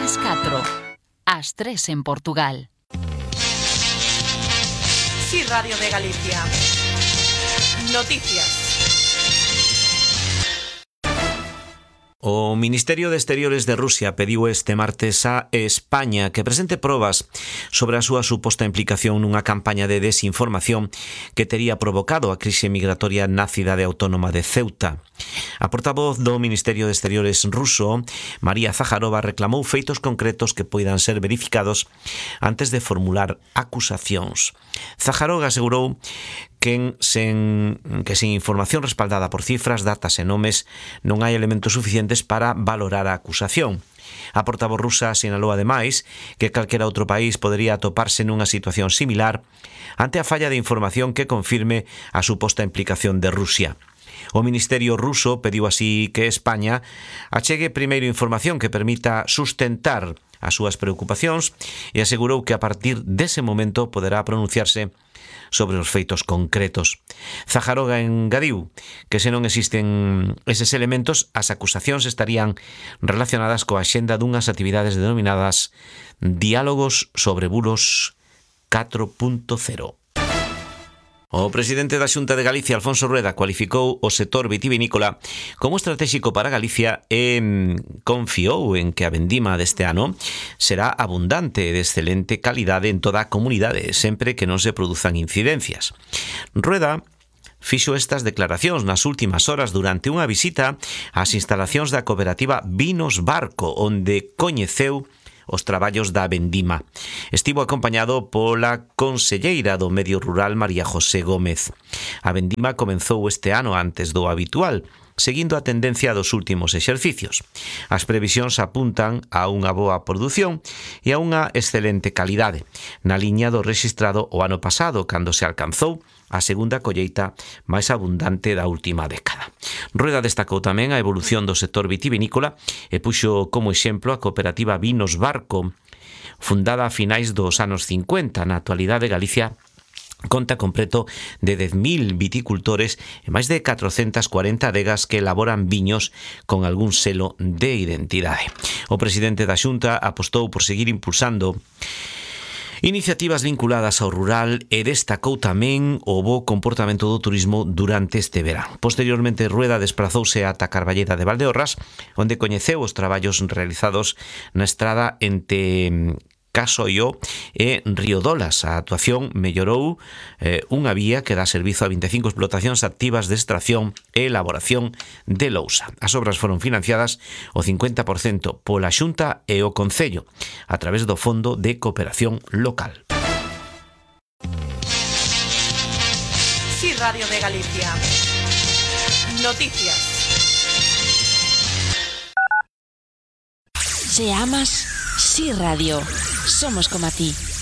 Ás 4, ás 3 en Portugal. Sí, Radio de Galicia. Noticias. O Ministerio de Exteriores de Rusia pediu este martes a España que presente probas sobre a súa suposta implicación nunha campaña de desinformación que tería provocado a crise migratoria na cidade autónoma de Ceuta. A portavoz do Ministerio de Exteriores ruso, María Zaharova, reclamou feitos concretos que poidan ser verificados antes de formular acusacións. Zaharova asegurou que sen información respaldada por cifras, datas e nomes non hai elementos suficientes para valorar a acusación. A portavoz rusa sinalou ademais que calquera outro país podería atoparse nunha situación similar ante a falla de información que confirme a suposta implicación de Rusia. O Ministerio ruso pediu así que España achegue primeiro información que permita sustentar as súas preocupacións e asegurou que a partir dese momento poderá pronunciarse sobre os feitos concretos. Zaharova engadiu que se non existen eses elementos, as acusacións estarían relacionadas coa axenda dunhas actividades denominadas Diálogos sobre Bulos 4.0. O presidente da Xunta de Galicia, Alfonso Rueda, cualificou o sector vitivinícola como estratégico para Galicia e confiou en que a vendima deste ano será abundante e de excelente calidade en toda a comunidade, sempre que non se produzan incidencias. Rueda fixo estas declaracións nas últimas horas durante unha visita ás instalacións da cooperativa Vinos Barco, onde coñeceu os traballos da vendima. Estivo acompañado pola conselleira do Medio Rural, María José Gómez. A vendima comenzou este ano antes do habitual, seguindo a tendencia dos últimos exercicios. As previsións apuntan a unha boa produción e a unha excelente calidade, na liña do rexistrado o ano pasado, cando se alcanzou a segunda colleita máis abundante da última década. Rueda destacou tamén a evolución do sector vitivinícola e puxo como exemplo a cooperativa Vinos Barco, fundada a finais dos anos 50. Na actualidade, Galicia conta con preto de 10.000 viticultores e máis de 440 adegas que elaboran viños con algún selo de identidade. O presidente da Xunta apostou por seguir impulsando iniciativas vinculadas ao rural e destacou tamén o bo comportamento do turismo durante este verán. Posteriormente, Rueda desprazouse ata Carballeda de Valdeorras, onde coñeceu os traballos realizados na estrada entre Casoio e Riodolas. A actuación mellorou unha vía que dá servizo a 25 explotacións activas de extracción e elaboración de lousa. As obras foron financiadas o 50% pola Xunta e o Concello a través do Fondo de Cooperación Local. Sí, Radio de Galicia. Noticias. Se amas, Sí Radio. Somos como a ti.